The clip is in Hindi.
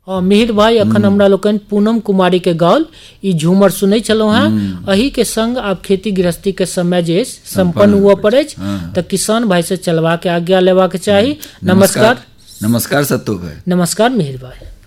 और मिहिर भाई अखन हमरा लोकन पूनम कुमारी के गाल ई झूमर सुनै छलहुँ हैं। अही के संग आब खेती गृहस्थी के समय जे संपन्न हुआ पड़े तो किसान भाई से चलवा के आज्ञा लेवा के चाहिए। नमस्कार। नमस्कार सत्तू भाई। नमस्कार मिहिर भाई।